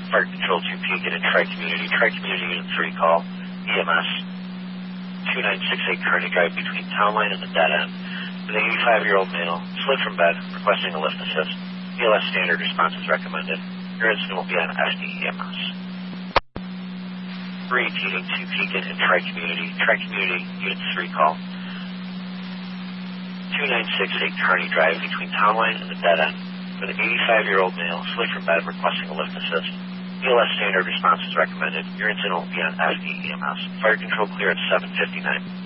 Fire Control 2 Pekin and Tri-Community. Tri-Community Unit 3 call. EMS 2968 Kearney Drive between Town Line and the dead end. An 85-year-old male slid from bed requesting a lift assist. BLS standard response is recommended. Your incident will be on SDEMS. 31882 Pekin and Tri-Community. Tri-Community Unit 3 call. 2968 Kearney Drive between Town Line and the dead end. An 85-year-old male slid from bed requesting a lift assist. BLS standard response is recommended. Your incident will be on SDEMS. Fire control clear at 7:59.